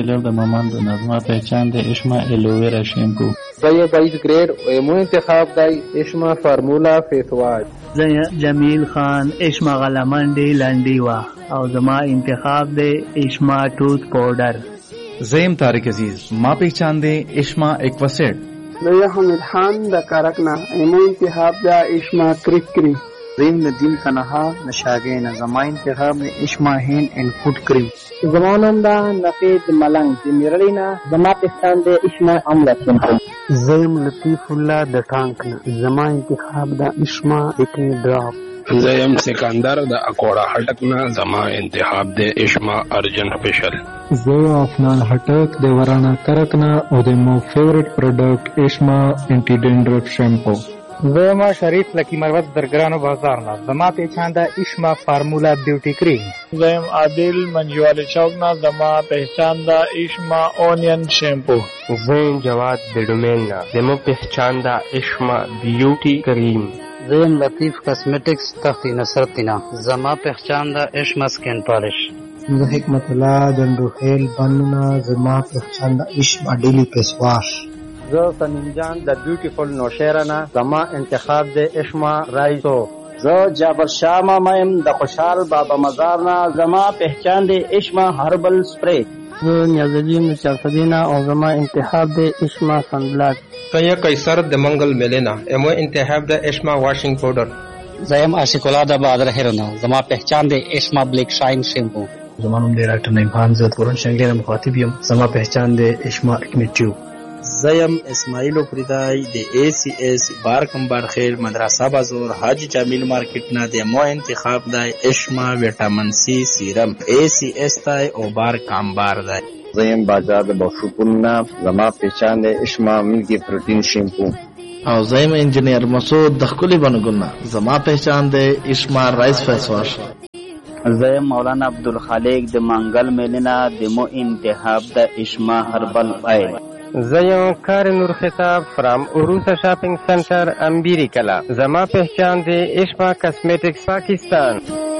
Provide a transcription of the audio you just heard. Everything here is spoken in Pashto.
د ممند زما پہچان د اشما الوویرا شیمپو. زه 22 گرید ایمو انتخاب دی اشما فارمولا فیس واش. زه جمیل خان اشما غلمنډي لنډي وا او زما انتخاب دی اشما ټوث پاوډر. زیم طارق عزیز ما پہچان دے اشما ایکواسیڈ. زه حمید خان د کارکنا ایمو انتخاب دا اشما کریم. زیم ندیم تنها نشاگین زما انتخاب نے اشما ہین ان فوڈ کریم. زمانم دا نفید ملنگ میرلینا زما پہچان دے اشما عملہ سنپل. زیم لطیف اللہ د ټانکنا زما انتخاب دا اشما اکنی ډراپ. زیم سکندر د اکوڑا هټکنا زما انتخاب دے اشما ارجن فشل. زه افنان هټک د ورانا کرکنا او د مو فیورټ پروډکټ اشما انټي ډینډرف شیمپو. زما شریف لکی مروت درگرانو بازار نا زما پہچان دا اشما فارمولا بیوٹی کریم. زیم عادل منجوالی چوک نا زما پہچان دا اشما اونین شیمپو. زیم جواد بیڈومین نا زما پہچان دا اشما بیوٹی کریم. زیم لطیف کاسمیٹکس تختی نصرتینا زما پہچان دا اشما سکین پالش. زه حکمت الله دندوخیل بننا زما پہچان دا اشما ډیلی فیس واش. زه سمیم جان د بیوټیفل نوشیرنا زما انتخاب د اشما رایسو. زه جابر شاه مایم د خوشحال بابا مزارنا زما پہچان د اشما هربل سپری. زه نیازالدین چارفدینا او زما انتخاب د اشما سنبلاک. سید قیصر د منگل ملینا امو انتخاب د اشما واشنگ پاؤڈر. زیم عاشق الله د بادر هرنا زما پہچان د اشما بلیک شاین شیمپو. زمانم د ډاکټر نعیم خان زه پرون شنګیر مخاطب یم زما پہچان د اشما اکمی ټیوب. زیم اسماعیل پریدای د ACS بارکم بارخیر مدرسه بازار حاجی جمیل مارکیټ نه د مو انتخاب دی اشما ویټامین سی سیرم ACS تای او بارکم بار دی. زیم بازار د بوشپونه زما پہچان د اشما ملکی پروتین شیمپو. او زیم انجینیر مسعود د خپل بنګونه زما پہچان د اشما رائس فیس واش. زیم مولانا عبدالخالق د منگل ملینا د مو انتخاب د اشما هربل آیل. زیم کار نور خطاب فرام عروسا شاپنگ سنٹر امبیری کلا زما پہچان دے اشما کاسمیٹکس پاکستان.